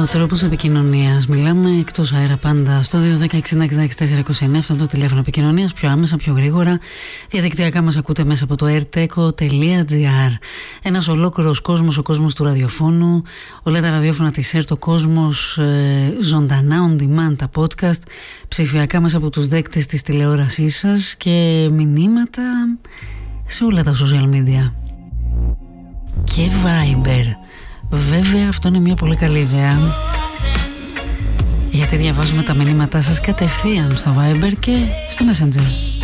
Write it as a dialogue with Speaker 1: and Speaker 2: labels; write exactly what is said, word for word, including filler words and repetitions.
Speaker 1: τρόπος επικοινωνίας. Μιλάμε εκτός αέρα πάντα στο δύο ένα μηδέν εξήντα εξήντα είκοσι τέσσερα είκοσι εννέα. Αυτό είναι το τηλέφωνο επικοινωνίας. Πιο άμεσα, πιο γρήγορα. Διαδικτυακά μας ακούτε μέσα από το airteco τελεία gr. Ένας ολόκληρος κόσμος, ο κόσμος του ραδιοφώνου. Όλα τα ραδιόφωνα της ΕΡΤ, ο κόσμος ε, ζωντανά, on demand, τα podcast. Ψηφιακά μέσα από τους δέκτες της τηλεόρασής σας. Και μηνύματα σε όλα τα social media. Και Viber. Βέβαια αυτό είναι μια πολύ καλή ιδέα, γιατί διαβάζουμε τα μηνύματά σας κατευθείαν στο Viber και στο Messenger.